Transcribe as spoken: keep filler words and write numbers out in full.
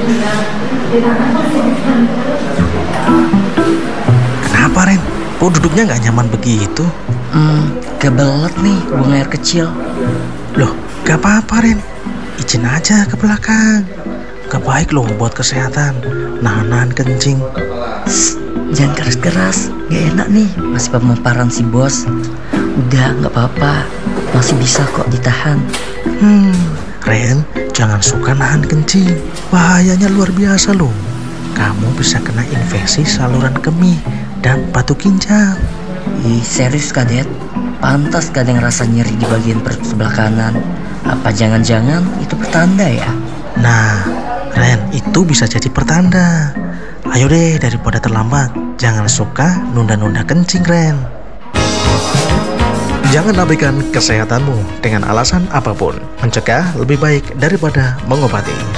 Kenapa, Ren? Kok duduknya nggak nyaman begitu? Hmm, kebelet nih buang air kecil. Loh, gak apa-apa, Ren. Izin aja ke belakang. Gak baik loh buat kesehatan. Nahan-nahan kencing. Shh, jangan keras-keras, gak enak nih. Masih pemaparan si bos. Udah, gak apa-apa. Masih bisa kok ditahan. Hmm, Ren, jangan suka nahan kencing. Bahayanya luar biasa loh. Kamu bisa kena infeksi saluran kemih dan batu ginjal. Ih, serius kadet? Pantas kadang rasa nyeri di bagian perut sebelah kanan. Apa jangan-jangan itu pertanda ya? Nah, Ren, itu bisa jadi pertanda. Ayo deh, daripada terlambat, jangan suka nunda-nunda kencing, Ren. Jangan abaikan kesehatanmu dengan alasan apapun. Mencegah lebih baik daripada mengobati.